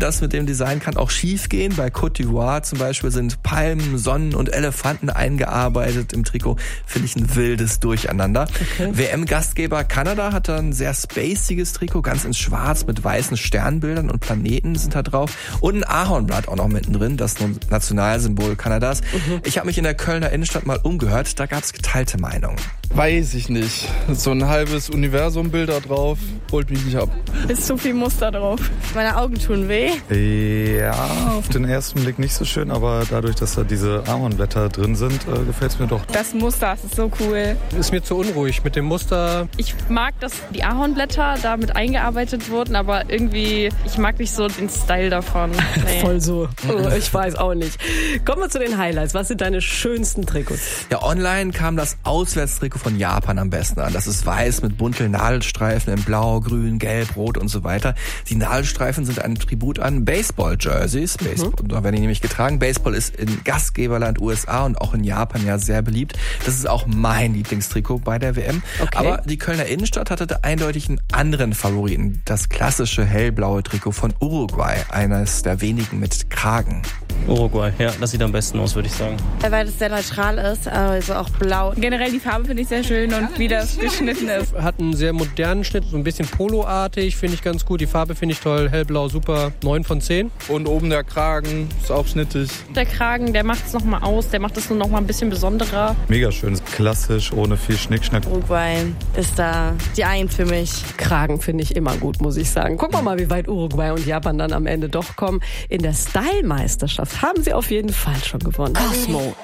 das mit dem Design kann auch schief gehen. Bei Côte d'Ivoire zum Beispiel sind Palmen, Sonnen und Elefanten eingearbeitet im Trikot. Finde ich ein wildes Durcheinander. Okay. WM-Gastgeber Kanada hat ein sehr spaciges Trikot, ganz in schwarz mit weißen Sternbildern und Planeten sind da drauf. Und ein Ahornblatt auch noch mittendrin, das Nationalsymbol Kanadas. Ich habe mich in der Kölner Innenstadt mal umgehört, da gab es geteilte Meinungen. Weiß ich nicht. So ein halbes Universum-Bild da drauf, holt mich nicht ab. Ist zu viel Muster drauf. Meine Augen tun weh. Ja, auf den ersten Blick nicht so schön, aber dadurch, dass da diese Ahornblätter drin sind, gefällt es mir doch. Das Muster, das ist so cool. Ist mir zu unruhig mit dem Muster. Ich mag, dass die Ahornblätter damit eingearbeitet wurden, aber irgendwie, ich mag nicht so den Style davon. Nee. Voll so. Ich weiß auch nicht. Kommen wir zu den Highlights. Was sind deine schönsten Trikots? Ja, online kam das Auswärtstrikot von Japan am besten an. Das ist weiß mit bunten Nadelstreifen in Blau, Grün, Gelb, Rot und so weiter. Die Nadelstreifen sind ein Tribut an Baseball-Jerseys. Da werden die nämlich getragen. Baseball ist in Gastgeberland USA und auch in Japan ja sehr beliebt. Das ist auch mein Lieblingstrikot bei der WM. Okay. Aber die Kölner Innenstadt hatte da eindeutig einen anderen Favoriten. Das klassische hellblaue Trikot von Uruguay. Eines der wenigen mit Kragen. Uruguay, ja, das sieht am besten aus, würde ich sagen. Weil es sehr neutral ist, also auch blau. Generell die Farbe finde ich sehr schön und wie das geschnitten ist. Hat einen sehr modernen Schnitt, so ein bisschen poloartig, finde ich ganz gut. Die Farbe finde ich toll, hellblau, super, 9 von 10. Und oben der Kragen ist auch schnittig. Der Kragen, der macht es nochmal aus, der macht es nur nochmal ein bisschen besonderer. Mega schön, klassisch, ohne viel Schnickschnack. Uruguay ist da die Eins für mich. Kragen finde ich immer gut, muss ich sagen. Gucken wir mal, wie weit Uruguay und Japan dann am Ende doch kommen. In der Style-Meisterschaft haben sie auf jeden Fall schon gewonnen. Cosmo